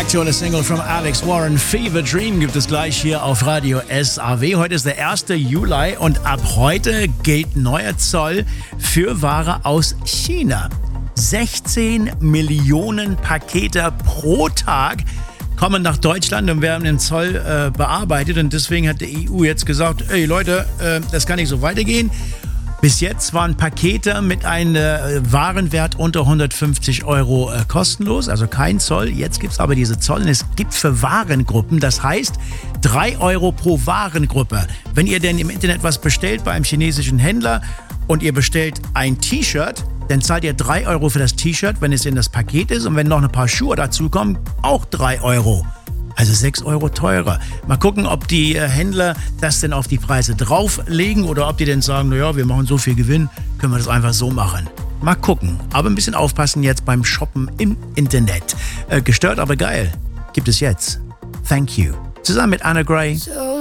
Aktuelle Single von Alex Warren, Fever Dream, gibt es gleich hier auf Radio SAW. Heute ist der 1. Juli und ab heute gilt neuer Zoll für Ware aus China. 16 Millionen Pakete pro Tag kommen nach Deutschland und werden im Zoll bearbeitet. Und deswegen hat die EU jetzt gesagt, ey Leute, das kann nicht so weitergehen. Bis jetzt waren Pakete mit einem Warenwert unter 150 Euro kostenlos, also kein Zoll. Jetzt gibt es aber diese Zoll und es gibt für Warengruppen, das heißt 3 Euro pro Warengruppe. Wenn ihr denn im Internet was bestellt bei einem chinesischen Händler und ihr bestellt ein T-Shirt, dann zahlt ihr 3 Euro für das T-Shirt, wenn es in das Paket ist. Und wenn noch ein paar Schuhe dazukommen, auch 3 Euro. Also 6 Euro teurer. Mal gucken, ob die Händler das denn auf die Preise drauflegen oder ob die denn sagen, naja, wir machen so viel Gewinn, können wir das einfach so machen. Mal gucken. Aber ein bisschen aufpassen jetzt beim Shoppen im Internet. Gestört, aber geil. Gibt es jetzt. Thank You. Zusammen mit Anna Gray. So